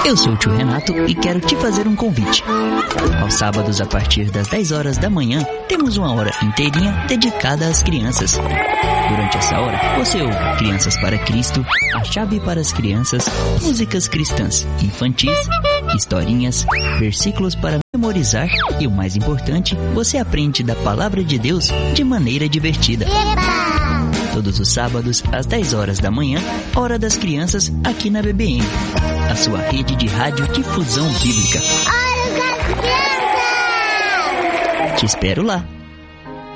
Eu sou o tio Renato e quero te fazer um convite. Aos sábados, a partir das 10 horas da manhã, temos uma hora inteirinha dedicada às crianças. Durante essa hora, você ouve Crianças para Cristo, A Chave para as Crianças, músicas cristãs, infantis, historinhas, versículos para memorizar e, o mais importante, você aprende da Palavra de Deus de maneira divertida. Todos os sábados, às 10 horas da manhã, Hora das Crianças, aqui na BBM, a sua rede de radiodifusão bíblica. Hora das Crianças! Te espero lá.